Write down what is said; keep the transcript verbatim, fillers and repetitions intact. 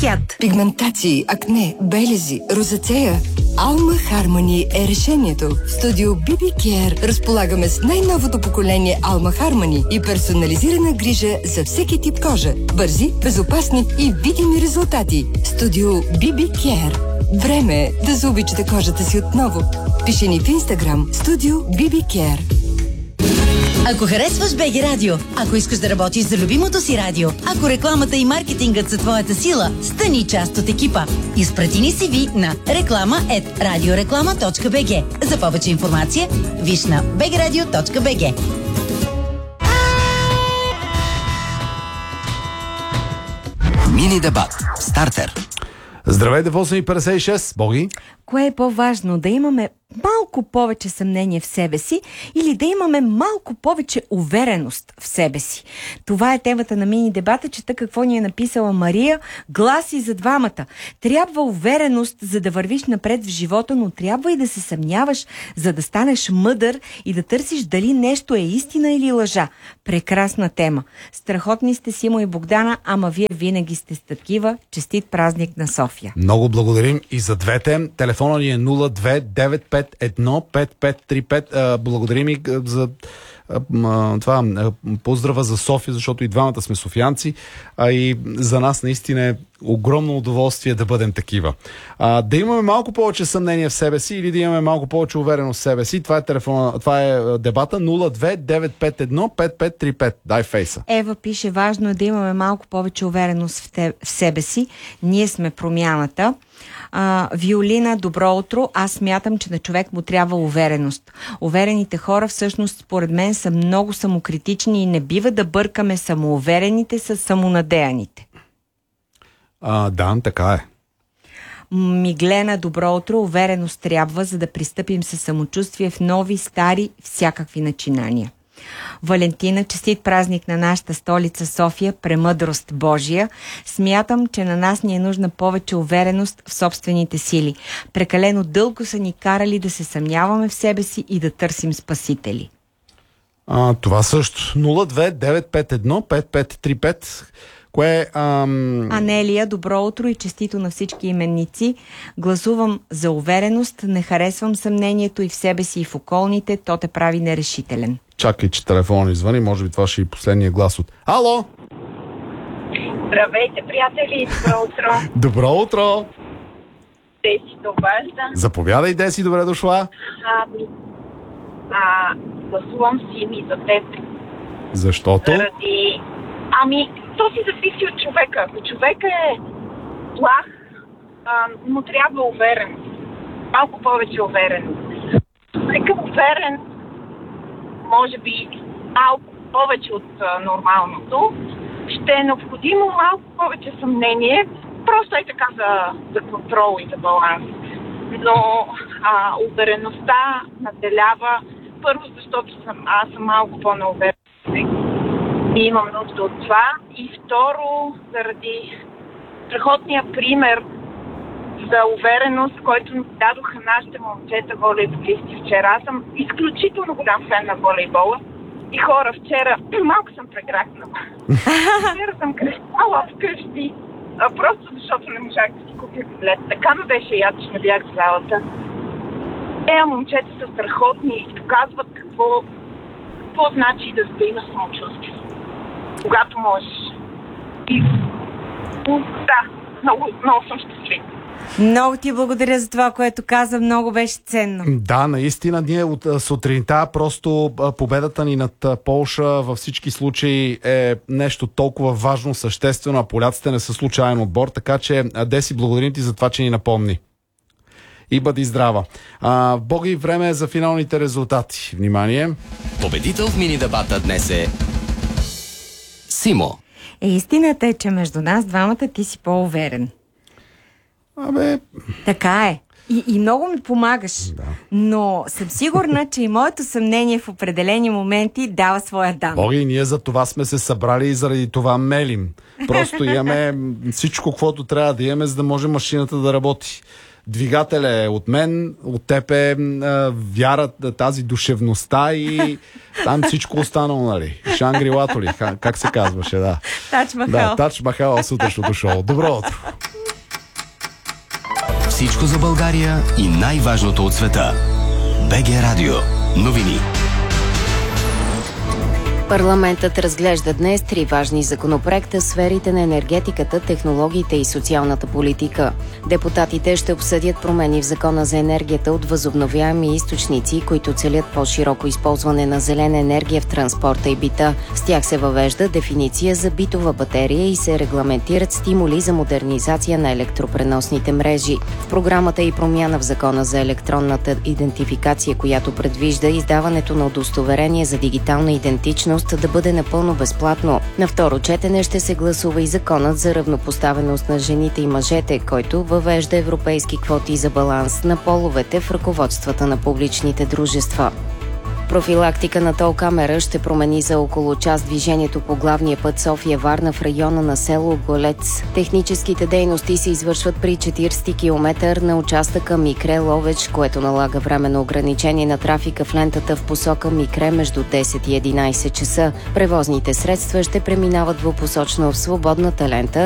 Кят. Пигментации, акне, белези, розацея. Alma Harmony е решението. В студио би би Care разполагаме с най-новото поколение Alma Harmony и персонализирана грижа за всеки тип кожа. Бързи, безопасни и видими резултати. Студио би би Care. Време е да заобичате кожата си отново. Пиши ни в Instagram Студио би би Care. Ако харесваш БГ Радио, ако искаш да работиш за любимото си радио, ако рекламата и маркетингът са твоята сила, стани част от екипа. Изпрати ни си ви на реклама ет радиореклама точка би джи. За повече информация, виж на би джи радио точка би джи. Мини дебат. Стартер. Здравейте в осем и петдесет и шест. Боги. Кое е по-важно? Да имаме малко повече съмнение в себе си или да имаме малко повече увереност в себе си? Това е темата на мини дебата. Чета какво ни е написала Мария. Гласи за двамата. Трябва увереност, за да вървиш напред в живота, но трябва и да се съмняваш, за да станеш мъдър и да търсиш дали нещо е истина или лъжа. Прекрасна тема. Страхотни сте, Симо и Богдана, ама вие винаги сте такива. Честит празник на София. Много благодарим и за двете. Телефона ни е нула две девет пет едно пет пет три пет. Благодарим и за това поздрава за София, защото и двамата сме софиянци, а и за нас наистина е огромно удоволствие да бъдем такива. А, да имаме малко повече съмнение в себе си или да имаме малко повече увереност в себе си. Това е телефона, това е дебата. Нула две девет пет едно пет пет три пет. Дай фейса. Ева пише: важно е да имаме малко повече увереност в, те, в себе си. Ние сме промяната. А, Виолина, добро утро. Аз смятам, че на човек му трябва увереност. Уверените хора всъщност според мен са много самокритични и не бива да бъркаме самоуверените с самонадеяните. А, да, така е. Миглена, добро утро. Увереност трябва, за да пристъпим със самочувствие в нови, стари, всякакви начинания. Валентина, честит празник на нашата столица София, премъдрост Божия. Смятам, че на нас ни е нужна повече увереност в собствените сили. Прекалено дълго са ни карали да се съмняваме в себе си и да търсим спасители. А, това също. нула две девет пет едно пет пет три пет. Кое, ам... Анелия, добро утро и честито на всички именници. Гласувам за увереност, не харесвам съмнението и в себе си и в околните, то те прави нерешителен. Чакай, че телефон извъни, може би това ще е и последния глас от... Ало! Здравейте, приятели, добро утро! Добро утро! Деси, обажда. Заповядай, Деси, добре дошла. А, а, гласувам си ми за теб. Защото? Заради... Ами, то си зависи от човека. Ако човека е плах, а, му трябва увереност. Малко повече увереност. Човека уверен, може би малко повече от а, нормалното, ще е необходимо малко повече съмнение, просто е така за, за контрол и за баланс. Но а, увереността наделява, първо защото съм, аз съм малко по-неуверен и имам нужда от това, и второ заради страхотния пример за увереност, който дадоха нашите момчета волейболисти вчера. Аз съм изключително голям фен на волейбола и хора, вчера малко съм прегракнала. Вчера съм крещала вкъщи, а просто защото не можах да си купя билет. Така ме беше яд, че не бях в залата. Е, момчета са страхотни и показват какво, какво значи да има самочувствие, когато можеш. И да, много, много съм щастлива. Много ти благодаря за това, което каза. Много беше ценно. Да, наистина, ние от сутринта просто победата ни над Полша във всички случаи е нещо толкова важно, съществено, а поляците не са случайен отбор, така че, Деси, благодарим ти за това, че ни напомни. И бъди здрава. А, Боги, време е за финалните резултати. Внимание! Победител в мини дебата днес е Симо. Е, истината е, че между нас двамата ти си по-уверен. Абе... Така е. И, и много ми помагаш. Да. Но съм сигурна, че и моето съмнение в определени моменти дава своя дан. Боги, ние за това сме се събрали и заради това мелим. Просто имаме всичко, каквото трябва да имаме, за да може машината да работи. Двигателя е от мен, от теб е а, вярата, тази душевността и там всичко останало, нали? Шангри-Лато ли? Как се казваше, да. Тач Махал. Да, Тач Махал, сутрешното шоу. Добро утро! Всичко за България и най-важното от света. БГ Радио. Новини. Парламентът разглежда днес три важни законопроекта в сферите на енергетиката, технологиите и социалната политика. Депутатите ще обсъдят промени в Закона за енергията от възобновяеми източници, които целят по-широко използване на зелена енергия в транспорта и бита. С тях се въвежда дефиниция за битова батерия и се регламентират стимули за модернизация на електропреносните мрежи. В програмата и промяна в Закона за електронната идентификация, която предвижда издаването на удостоверение за дигитална идентичност да бъде напълно безплатно. На второ четене ще се гласува и Законът за равнопоставеност на жените и мъжете, който въвежда европейски квоти за баланс на половете в ръководствата на публичните дружества. Профилактика на тол камера ще промени за около час движението по главния път София-Варна в района на село Голец. Техническите дейности се извършват при четиридесети километър на участъка Микре-Ловеч, което налага временно ограничение на трафика в лентата в посока Микре между десет и единайсет часа. Превозните средства ще преминават двупосочно в свободната лента,